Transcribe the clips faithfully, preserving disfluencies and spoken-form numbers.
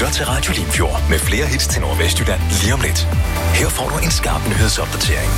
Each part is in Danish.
lytter til Radio Limfjord med flere hits til Nordvestjylland lige om lidt. Her får du en skarp nyhedsopdatering.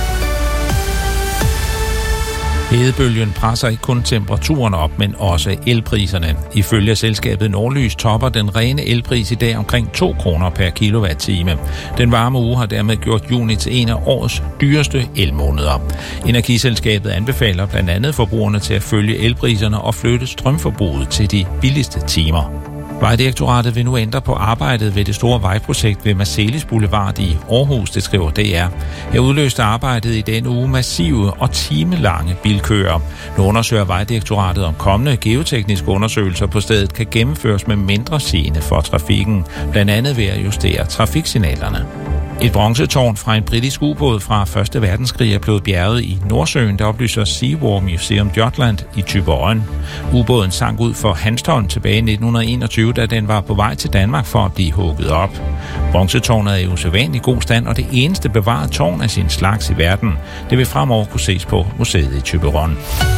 Hedebølgen presser ikke kun temperaturen op, men også elpriserne. Ifølge selskabet Nordlys topper den rene elpris i dag omkring to kroner per kilowatt-time. Den varme uge har dermed gjort juni til en af årets dyreste elmåneder. Energiselskabet anbefaler blandt andet forbrugerne til at følge elpriserne og flytte strømforbruget til de billigste timer. Vejdirektoratet vil nu ændre på arbejdet ved det store vejprojekt ved Marselis Boulevard i Aarhus, det skriver D R. Her udløste arbejdet i denne uge massive og timelange bilkøer. Nu undersøger Vejdirektoratet om kommende geotekniske undersøgelser på stedet kan gennemføres med mindre gene for trafikken, blandt andet ved at justere trafiksignalerne. Et bronzetårn fra en britisk ubåd fra første verdenskrig er blevet bjerget i Nordsøen, der oplyser Seawar Museum Jutland i Thyborøn. Ubåden sank ud for Hanstholm tilbage i nitten enogtyve, da den var på vej til Danmark for at blive hugget op. Bronzetårnet er i usædvanlig god stand og det eneste bevarede tårn af sin slags i verden. Det vil fremover kunne ses på museet i Thyborøn.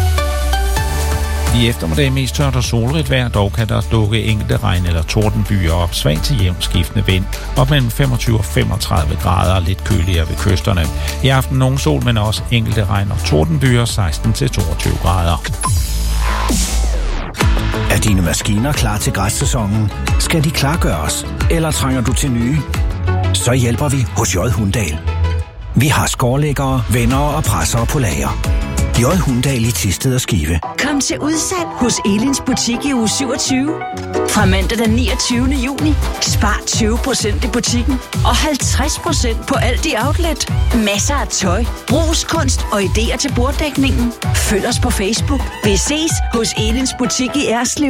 I eftermiddag mest tørt og solrigt vejr, dog kan der dukke enkelte regn- eller tordenbyer op, svag til jævnt skiftende vind, op mellem femogtyve og femogtredive grader og lidt køligere ved kysterne. I aften nogen sol, men også enkelte regn- og tordenbyer, seksten til toogtyve grader. Er dine maskiner klar til græssæsonen? Skal de klargøres, eller trænger du til nye? Så hjælper vi hos J. Hundahl. Vi har skårlæggere, vendere og pressere på lager. J. Hundahl i Thisted og Skive. Kom til udsalg hos Elins butik i uge syvogtyve. Fra mandag den niogtyvende juni. Spar tyve procent i butikken og halvtreds procent på alt i outlet. Masser af tøj, brugskunst og idéer til borddækningen. Følg os på Facebook. Vi ses hos Elins butik i Erslev.